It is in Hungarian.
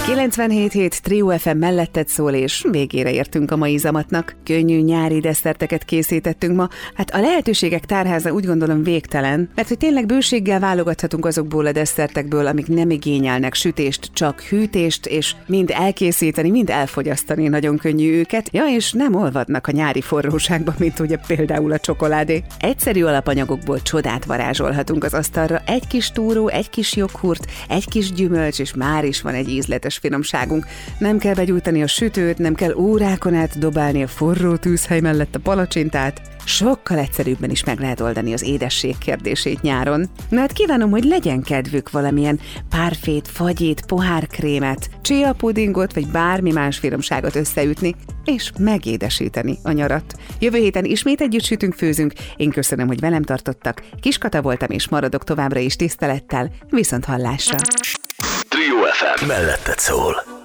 97.7 Trio FM melletted szól, és végére értünk a mai zamatnak. Könnyű nyári desszerteket készítettünk ma. Hát a lehetőségek tárháza úgy gondolom végtelen, mert hogy tényleg bőséggel válogathatunk azokból a desszertekből, amik nem igényelnek sütést, csak hűtést, és mind elkészíteni, mind elfogyasztani nagyon könnyű őket. Ja, és nem olvadnak a nyári forróságba, mint ugye például a csokoládé. Egyszerű alapanyagokból csodát varázsolhatunk az asztalra. Egy kis túró, egy kis joghurt, egy kis gyümölcs, és már is van egy ízletes finomságunk. Nem kell begyújtani a sütőt, nem kell órákon át dobálni a forró tűzhely mellett a palacsintát. Sokkal egyszerűbben is meg lehet oldani az édesség kérdését nyáron. Na hát kívánom, hogy legyen kedvük valamilyen párfét, fagyit, pohárkrémet, chia pudingot, vagy bármi más finomságot összeütni, és megédesíteni a nyarat. Jövő héten ismét együtt sütünk, főzünk. Én köszönöm, hogy velem tartottak. Kis Kata voltam, és maradok továbbra is tisztelettel. Viszont hallásra! Trio FM melletted szól.